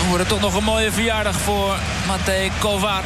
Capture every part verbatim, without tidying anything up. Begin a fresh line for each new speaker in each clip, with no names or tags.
wordt het toch nog een mooie verjaardag voor Matej Kovar.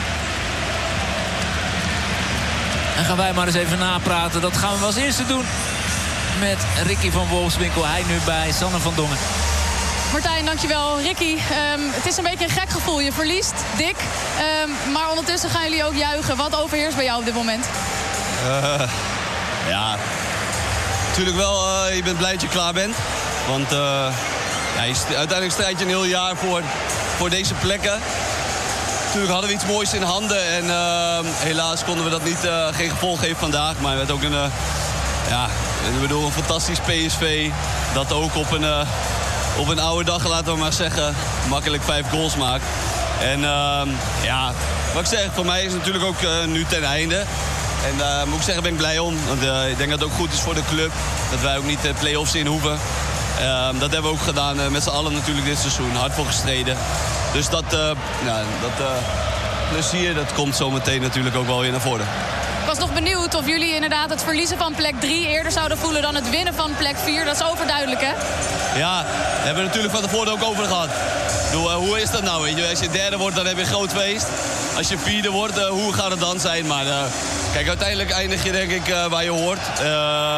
En gaan wij maar eens even napraten. Dat gaan we als eerste doen met Ricky van Wolfswinkel. Hij nu bij Sanne van Dongen.
Martijn, dankjewel. Ricky, um, het is een beetje een gek gevoel. Je verliest, dik. Um, maar ondertussen gaan jullie ook juichen. Wat overheerst bij jou op dit moment?
Uh, ja, natuurlijk wel. Uh, je bent blij dat je klaar bent. Want uh, ja, je st- uiteindelijk strijd je een heel jaar voor, voor deze plekken. Natuurlijk hadden we iets moois in handen. En uh, helaas konden we dat niet, uh, geen gevolg geven vandaag. Maar we hebben ook een, uh, ja, ik bedoel, een fantastisch P S V. Dat ook op een... Uh, Op een oude dag, laten we maar zeggen, makkelijk vijf goals maakt. En uh, ja, wat ik zeg, voor mij is het natuurlijk ook uh, nu ten einde. En uh, moet ik zeggen, ben ik blij om. Want uh, ik denk dat het ook goed is voor de club. Dat wij ook niet de play-offs in hoeven. Uh, dat hebben we ook gedaan uh, met z'n allen natuurlijk dit seizoen. Hard voor gestreden. Dus dat, uh, ja, dat uh, plezier, dat komt zo meteen natuurlijk ook wel weer naar voren.
Ik was nog benieuwd of jullie inderdaad het verliezen van plek drie eerder zouden voelen dan het winnen van plek vier. Dat is overduidelijk, hè?
Ja, daar hebben we natuurlijk van tevoren ook over gehad. Doe, uh, hoe is dat nou? Weet je? Als je derde wordt, dan heb je een groot feest. Als je vierde wordt, uh, hoe gaat het dan zijn? Maar uh, kijk, uiteindelijk eindig je denk ik uh, waar je hoort. Uh,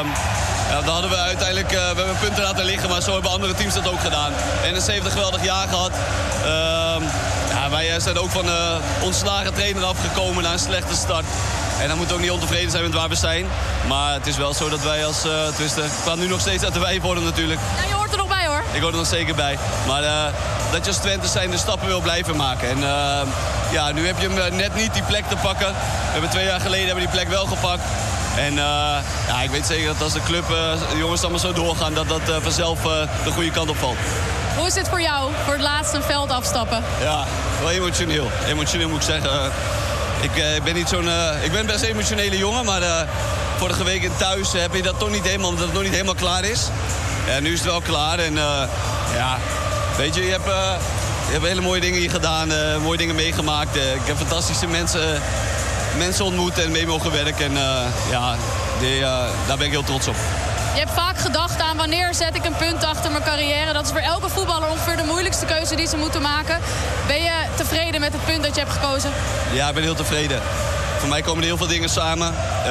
ja, dan hadden we uiteindelijk uh, we hebben punten laten liggen, maar zo hebben andere teams dat ook gedaan. N S C heeft een geweldig jaar gehad. Uh, ja, wij zijn ook van uh, ontslagen trainer afgekomen na een slechte start. En dan moeten we ook niet ontevreden zijn met waar we zijn. Maar het is wel zo dat wij als... Uh, tenminste, ik kwam nu nog steeds uit de wijvorm natuurlijk.
Ja, je hoort er nog bij, hoor.
Ik hoor er nog zeker bij. Maar uh, dat je als Twente zijn de stappen wil blijven maken. En uh, ja, nu heb je hem net niet die plek te pakken. We hebben twee jaar geleden hebben die plek wel gepakt. En uh, ja, ik weet zeker dat als de club, uh, de jongens allemaal zo doorgaan, dat dat uh, vanzelf uh, de goede kant op valt.
Hoe is dit voor jou, voor het laatste een veld afstappen?
Ja, wel emotioneel. Emotioneel moet ik zeggen. Uh, Ik, uh, ben niet zo'n, uh, ik ben best een emotionele jongen, maar uh, vorige week thuis heb je dat toch niet helemaal, dat het nog niet helemaal klaar is. En nu is het wel klaar en uh, ja, weet je, je hebt, uh, je hebt hele mooie dingen hier gedaan, uh, mooie dingen meegemaakt. Uh, ik heb fantastische mensen, uh, mensen ontmoet en mee mogen werken en uh, ja, die, uh, daar ben ik heel trots op.
Je hebt vaak gedacht aan wanneer zet ik een punt achter mijn carrière. Dat is voor elke voetballer ongeveer de moeilijkste keuze die ze moeten maken. Ben je tevreden met het punt dat je hebt gekozen?
Ja, ik ben heel tevreden. Voor mij komen er heel veel dingen samen. Uh,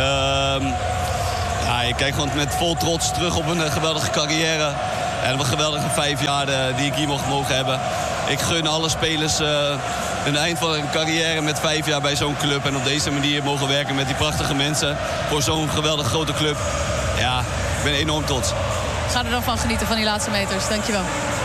ja, ik kijk gewoon met vol trots terug op een uh, geweldige carrière. En op een geweldige vijf jaar uh, die ik hier mocht mogen hebben. Ik gun alle spelers uh, een eind van een carrière met vijf jaar bij zo'n club. En op deze manier mogen werken met die prachtige mensen. Voor zo'n geweldig grote club. Ja, ik ben enorm trots.
Ga er dan van genieten van die laatste meters. Dankjewel.